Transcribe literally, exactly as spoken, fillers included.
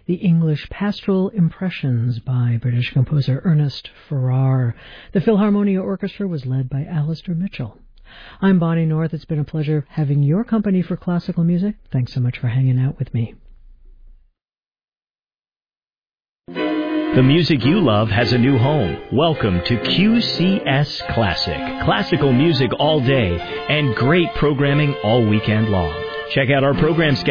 the English Pastoral Impressions by British composer Ernest Farrar. The Philharmonia Orchestra was led by Alistair Mitchell. I'm Bonnie North. It's been a pleasure having your company for classical music. Thanks so much for hanging out with me. The music you love has a new home. Welcome to Q C S Classic. Classical music all day and great programming all weekend long. Check out our program schedule